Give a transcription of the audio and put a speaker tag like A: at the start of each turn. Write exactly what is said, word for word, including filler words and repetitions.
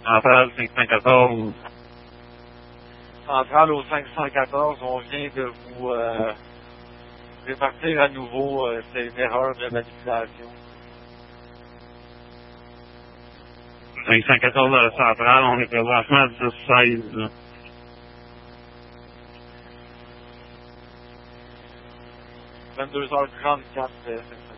A: Centrale cinq cent quatorze.
B: Centrale au cinq cent quatorze, on vient de vous euh, répartir à nouveau. Euh, c'est une erreur de manipulation.
A: cinq cent quatorze à la centrale, on est présentement à dix seize. Là.
B: vingt-deux heures trente-quatre. Euh,